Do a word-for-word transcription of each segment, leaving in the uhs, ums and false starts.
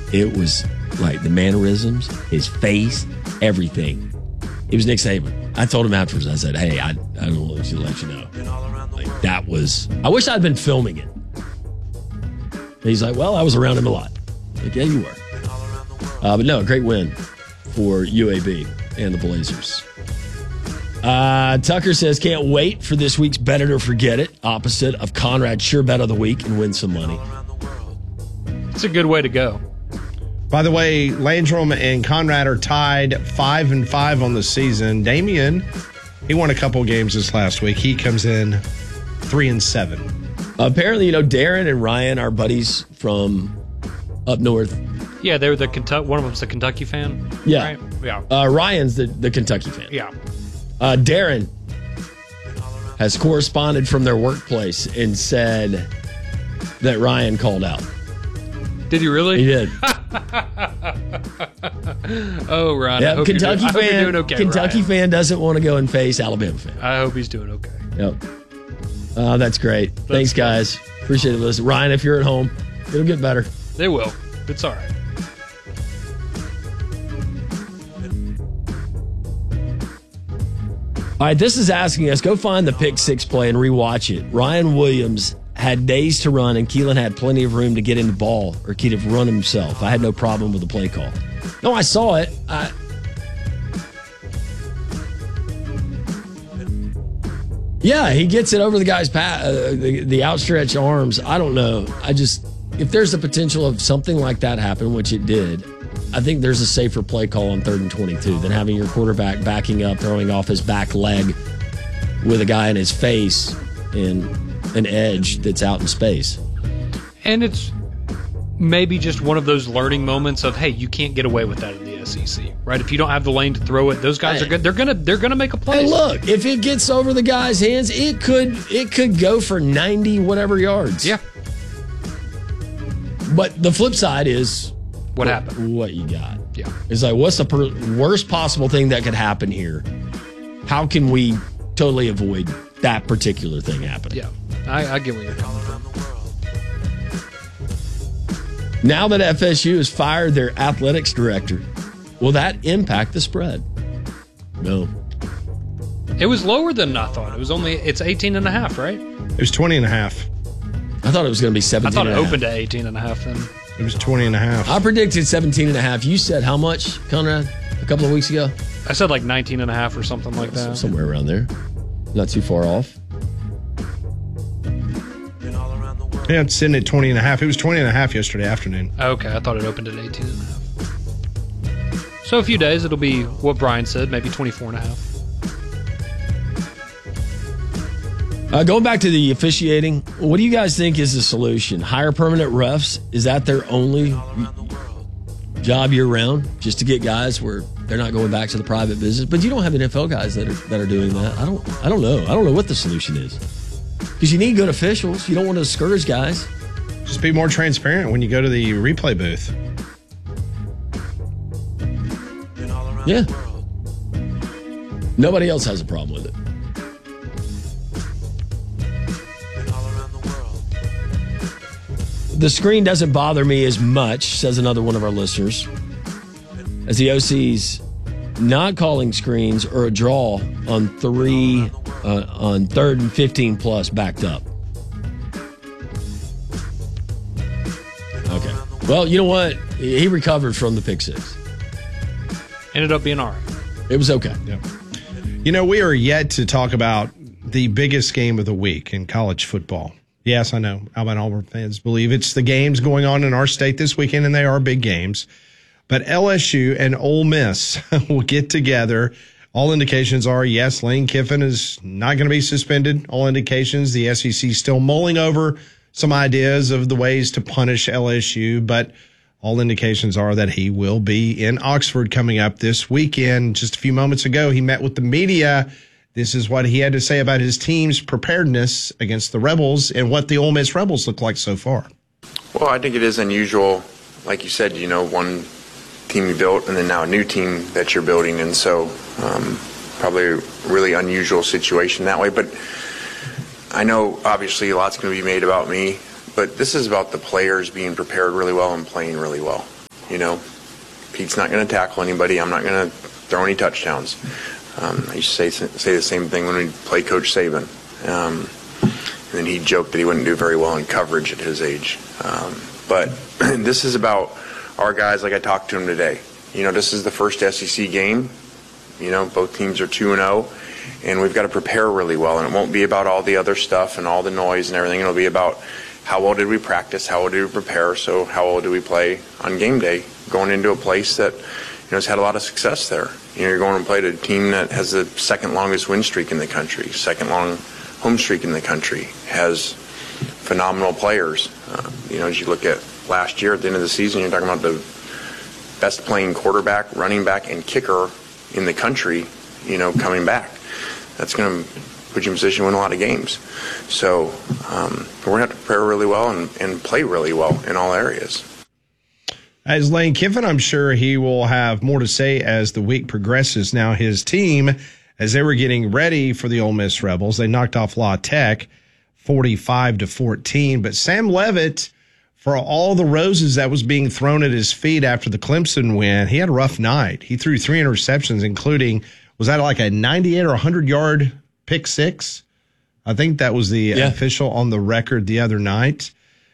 it was like the mannerisms, his face, everything. It was Nick Saban. I told him afterwards, I said, hey, I, I don't want to let you know. Like, that was, I wish I'd been filming it. And he's like, well, I was around him a lot. Like, yeah, you were. Uh, but no, great win for U A B and the Blazers. Uh, Tucker says, can't wait for this week's Better to Forget It, opposite of Conrad's Sure Bet of the Week, and win some money. It's a good way to go. By the way, Landrum and Conrad are tied five and five on the season. Damian, he won a couple games this last week. He comes in three and seven. Apparently, you know, Darren and Ryan are buddies from up north. Yeah, they're the Kentucky. One of them's a Kentucky fan. Yeah, right? Yeah. Uh, Ryan's the, the Kentucky fan. Yeah. Uh, Darren has corresponded from their workplace and said that Ryan called out. Did he really? He did. Oh, Ryan. Yeah, I hope Kentucky you're doing, I hope fan. you're doing okay, Kentucky Ryan. fan doesn't want to go and face Alabama fan. I hope he's doing okay. Yep. Uh, that's great. That's Thanks, cool. guys. Appreciate it. Listen, Ryan, if you're at home, it'll get better. They will. It's all right. All right, this is asking us, go find the pick six play and rewatch it. Ryan Williams had days to run, and Keelan had plenty of room to get in the ball, or he'd have run himself. I had no problem with the play call. No, I saw it. I, yeah, he gets it over the guy's path, uh, the, the outstretched arms. I don't know. I just, if there's the potential of something like that happen, which it did, I think there's a safer play call on third and twenty-two than having your quarterback backing up, throwing off his back leg with a guy in his face and an edge that's out in space. And it's maybe just one of those learning moments of, hey, you can't get away with that in the S E C, right? If you don't have the lane to throw it, those guys hey. are good. They're gonna they're gonna make a play. Hey, look, if it gets over the guy's hands, it could it could go for ninety whatever yards. Yeah. But the flip side is what, what happened. What you got? Yeah. It's like, what's the per- worst possible thing that could happen here? How can we totally avoid that particular thing happening? Yeah, I, I get where you're coming from. Now that F S U has fired their athletics director, will that impact the spread? No. It was lower than I thought. It was only, it's eighteen and a half, right? It was twenty and a half. I thought it was going to be seventeen. I thought it and a opened half. at eighteen and a half then. It was twenty and a half. I predicted seventeen and a half. You said how much, Conrad, a couple of weeks ago? I said like nineteen and a half or something like that. Somewhere around there. Not too far off. Yeah, it's sitting at twenty and a half. It was twenty and a half yesterday afternoon. Okay, I thought it opened at eighteen and a half. So a few days, it'll be what Brian said, maybe twenty-four and a half. Uh, going back to the officiating, what do you guys think is the solution? Hire permanent refs? Is that their only job year round? Just to get guys where they're not going back to the private business? But you don't have N F L guys that are that are doing that. I don't. I don't know. I don't know what the solution is. Because you need good officials. You don't want to discourage guys. Just be more transparent when you go to the replay booth. Yeah. Nobody else has a problem with it. The screen doesn't bother me as much, says another one of our listeners, as the O C's not calling screens or a draw on three, uh, on third and fifteen plus backed up. Okay. Well, you know what? He recovered from the pick six. Ended up being all right. It was okay. Yep. You know, we are yet to talk about the biggest game of the week in college football. Yes, I know Alabama Auburn fans believe it's the games going on in our state this weekend, and they are big games. But L S U and Ole Miss will get together. All indications are, yes, Lane Kiffin is not going to be suspended. All indications, the S E C still mulling over some ideas of the ways to punish L S U, but all indications are that he will be in Oxford coming up this weekend. Just a few moments ago, he met with the media. This is what he had to say about his team's preparedness against the Rebels and what the Ole Miss Rebels look like so far. Well, I think it is unusual. Like you said, you know, one team you built and then now a new team that you're building. And so um, probably a really unusual situation that way. But I know obviously a lot's going to be made about me, but this is about the players being prepared really well and playing really well. You know, Pete's not going to tackle anybody. I'm not going to throw any touchdowns. Um, I used to say say the same thing when we played Coach Saban. Um, and then he joked that he wouldn't do very well in coverage at his age. Um, but this is about our guys, like I talked to him today. You know, this is the first S E C game. You know, both teams are two and oh, and we've got to prepare really well. And it won't be about all the other stuff and all the noise and everything. It'll be about how well did we practice, how well did we prepare, so how well do we play on game day, going into a place that, you know, has had a lot of success there. You know, you're going to play to a team that has the second longest win streak in the country, second long home streak in the country, has phenomenal players. Uh, you know, as you look at last year at the end of the season, you're talking about the best playing quarterback, running back, and kicker in the country, you know, coming back. That's going to put you in position to win a lot of games. So um, we're going to have to prepare really well and, and play really well in all areas. As Lane Kiffin, I'm sure he will have more to say as the week progresses. Now, his team, as they were getting ready for the Ole Miss Rebels, they knocked off La Tech forty-five to fourteen. But Sam Leavitt, for all the roses that was being thrown at his feet after the Clemson win, he had a rough night. He threw three interceptions, including, was that like a ninety-eight or one hundred yard pick six? I think that was the yeah. official on the record the other night.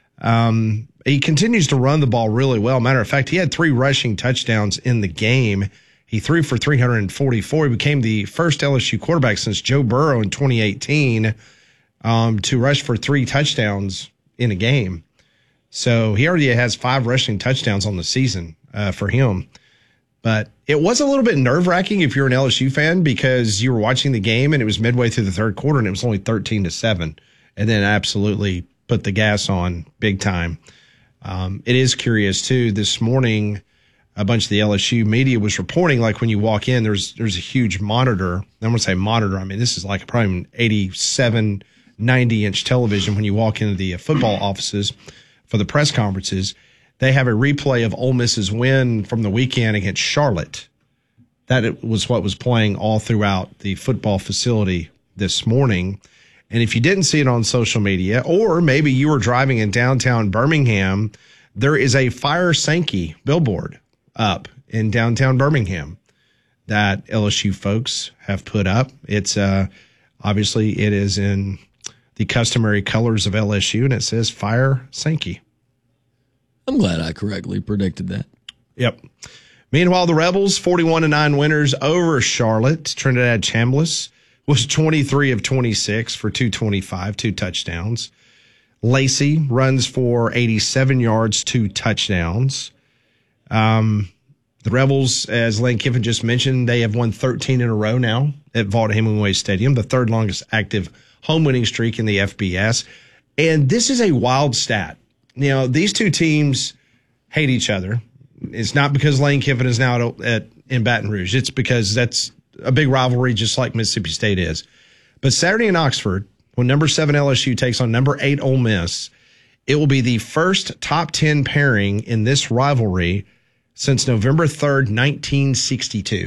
Um, he continues to run the ball really well. Matter of fact, he had three rushing touchdowns in the game. He threw for three hundred forty-four. He became the first L S U quarterback since Joe Burrow in twenty eighteen um, to rush for three touchdowns in a game. So he already has five rushing touchdowns on the season uh, for him. But it was a little bit nerve-wracking if you're an L S U fan because you were watching the game and it was midway through the third quarter and it was only thirteen to seven, and then absolutely put the gas on big time. Um, it is curious, too. This morning, a bunch of the L S U media was reporting, like when you walk in, there's there's a huge monitor. I'm going to say monitor. I mean, this is like probably an eighty-seven, ninety-inch television when you walk into the football offices for the press conferences. They have a replay of Ole Miss's win from the weekend against Charlotte. That was what was playing all throughout the football facility this morning. And if you didn't see it on social media, or maybe you were driving in downtown Birmingham, there is a Fire Sankey billboard up in downtown Birmingham that L S U folks have put up. It's uh, obviously it is in the customary colors of L S U, and it says Fire Sankey. I'm glad I correctly predicted that. Yep. Meanwhile, the Rebels, forty-one to nine winners over Charlotte. Trinidad Chambliss was twenty-three of twenty-six for two twenty-five, two touchdowns. Lacey runs for eighty-seven yards, two touchdowns. Um, the Rebels, as Lane Kiffin just mentioned, they have won thirteen in a row now at Vaught-Hemingway Stadium, the third longest active home winning streak in the F B S. And this is a wild stat. You know, these two teams hate each other. It's not because Lane Kiffin is now at, at in Baton Rouge. It's because that's a big rivalry, just like Mississippi State is. But Saturday in Oxford, when number seven L S U takes on number eight Ole Miss, it will be the first top ten pairing in this rivalry since November third, nineteen sixty-two.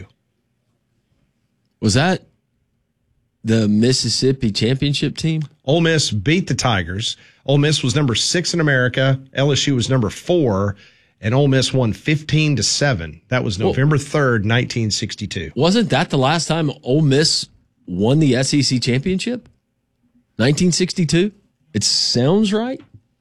Was that the Mississippi championship team? Ole Miss beat the Tigers. Ole Miss was number six in America. L S U was number four, and Ole Miss won fifteen to seven. That was November third, nineteen sixty-two. Wasn't that the last time Ole Miss won the S E C championship? nineteen sixty-two? It sounds right.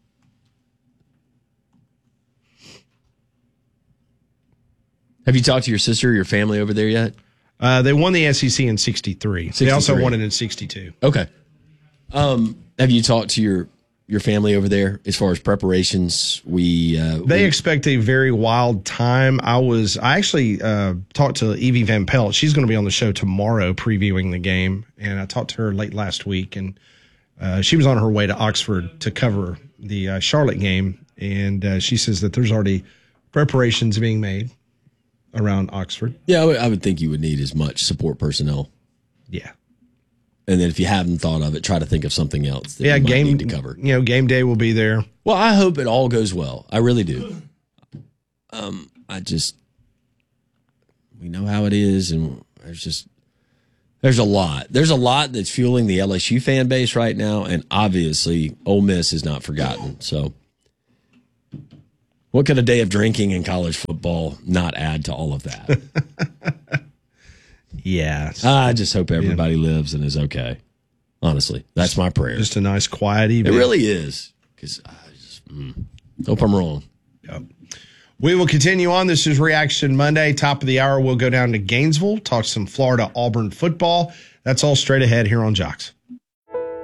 Have you talked to your sister or your family over there yet? Uh, they won the S E C in sixty-three. sixty-three. They also won it in sixty-two. Okay. Um, have you talked to your your family over there as far as preparations? We uh, they we, expect a very wild time. I was I actually uh, talked to Evie Van Pelt. She's going to be on the show tomorrow previewing the game, and I talked to her late last week, and uh, she was on her way to Oxford to cover the uh, Charlotte game, and uh, she says that there's already preparations being made around Oxford. Yeah, I would, I would think you would need as much support personnel. Yeah. And then if you haven't thought of it, try to think of something else that yeah, you might game, need to cover. You know, game day will be there. Well, I hope it all goes well. I really do. Um, I just, we know how it is, and there's just, there's a lot. There's a lot that's fueling the L S U fan base right now, and obviously Ole Miss is not forgotten. So What could a day of drinking in college football not add to all of that? Yeah. I just hope everybody yeah. lives and is okay. Honestly, that's my prayer. Just a nice, quiet evening. It really is. Because I just mm, hope I'm wrong. Yep. We will continue on. This is Reaction Monday. Top of the hour, we'll go down to Gainesville, talk some Florida Auburn football. That's all straight ahead here on Jocks.